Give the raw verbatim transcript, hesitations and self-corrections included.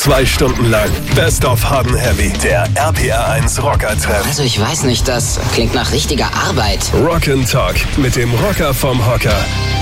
Zwei Stunden lang Best of Hard and Heavy, der R P R eins Rocker-Treff. Also ich weiß nicht, das klingt nach richtiger Arbeit. Rock and Talk mit dem Rocker vom Hocker,